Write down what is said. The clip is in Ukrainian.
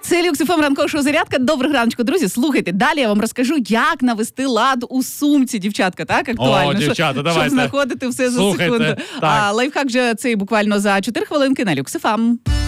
Це Люкс ФМ ранкова шоу «Зарядка». Доброго раночку, друзі. Слухайте, далі я вам розкажу, як навести лад у сумці, дівчатка, так? Актуально. О, дівчата, давайте. Щоб знаходити все за Слухайте, секунду. так. Лайфхак же цей буквально за 4 хвилинки на Люкс ФМ.